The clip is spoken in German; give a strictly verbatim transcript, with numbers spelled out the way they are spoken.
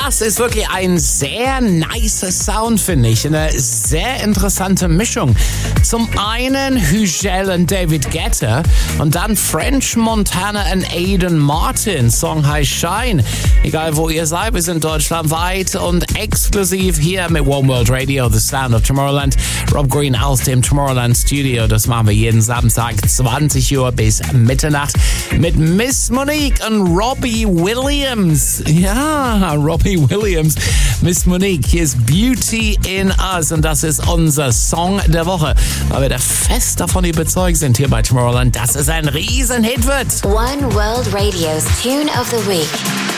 Das ist wirklich ein sehr nicer Sound, finde ich. Eine sehr interessante Mischung. Zum einen Hügel und David Guetta und dann French Montana und Aiden Martin. Song heißt Shine. Egal wo ihr seid, wir sind deutschlandweit und exklusiv hier mit One World Radio, The Sound of Tomorrowland. Rob Green aus dem Tomorrowland Studio. Das machen wir jeden Samstag, zwanzig Uhr bis Mitternacht mit Miss Monique und Robbie Williams. Ja, Robbie Williams. Miss Monique, hier ist Beauty in Us und das ist unser Song der Woche, weil wir da fest davon überzeugt sind hier bei Tomorrowland, dass es ein Riesenhit wird. One World Radio's Tune of the Week.